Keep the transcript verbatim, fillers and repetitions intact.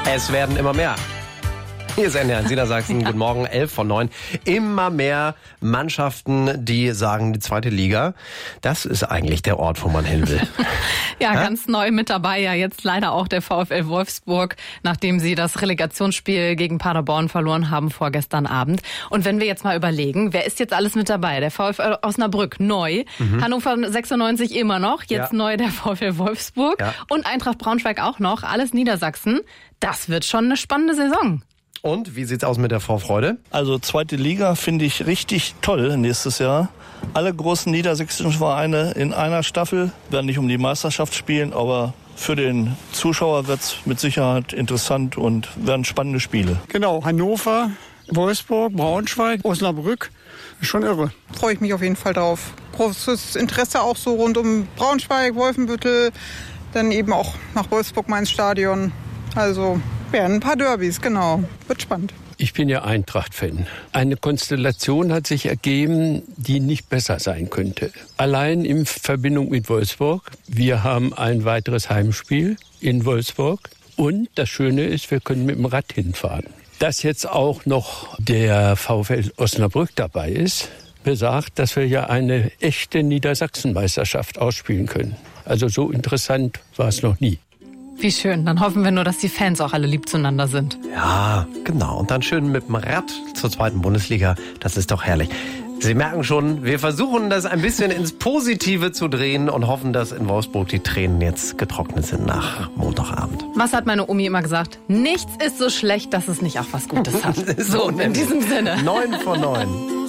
Es werden immer mehr. Hier ist N D R eins Niedersachsen. Ja. Guten Morgen, elf von neun. Immer mehr Mannschaften, die sagen, die zweite Liga, das ist eigentlich der Ort, wo man hin will. Ja, ja, ganz neu mit dabei. Ja, jetzt leider auch der VfL Wolfsburg, nachdem sie das Relegationsspiel gegen Paderborn verloren haben vorgestern Abend. Und wenn wir jetzt mal überlegen, wer ist jetzt alles mit dabei? Der VfL Osnabrück, neu. Mhm. Hannover sechsundneunzig immer noch. Jetzt ja. neu der VfL Wolfsburg. Ja. Und Eintracht Braunschweig auch noch. Alles Niedersachsen. Das wird schon eine spannende Saison. Und wie sieht's aus mit der Vorfreude? Also zweite Liga finde ich richtig toll nächstes Jahr. Alle großen niedersächsischen Vereine in einer Staffel werden nicht um die Meisterschaft spielen, aber für den Zuschauer wird's mit Sicherheit interessant und werden spannende Spiele. Genau, Hannover, Wolfsburg, Braunschweig, Osnabrück, schon irre. Freue ich mich auf jeden Fall drauf. Großes Interesse auch so rund um Braunschweig, Wolfenbüttel, dann eben auch nach Wolfsburg mal ins Stadion. Also werden ein paar Derbys, genau. Wird spannend. Ich bin ja Eintracht-Fan. Eine Konstellation hat sich ergeben, die nicht besser sein könnte. Allein in Verbindung mit Wolfsburg. Wir haben ein weiteres Heimspiel in Wolfsburg. Und das Schöne ist, wir können mit dem Rad hinfahren. Dass jetzt auch noch der VfL Osnabrück dabei ist, besagt, dass wir ja eine echte Niedersachsenmeisterschaft ausspielen können. Also so interessant war es noch nie. Wie schön. Dann hoffen wir nur, dass die Fans auch alle lieb zueinander sind. Ja, genau. Und dann schön mit dem Rad zur zweiten Bundesliga. Das ist doch herrlich. Sie merken schon, wir versuchen das ein bisschen ins Positive zu drehen und hoffen, dass in Wolfsburg die Tränen jetzt getrocknet sind nach Montagabend. Was hat meine Omi immer gesagt? Nichts ist so schlecht, dass es nicht auch was Gutes hat. So, in diesem Sinne. Neun von neun.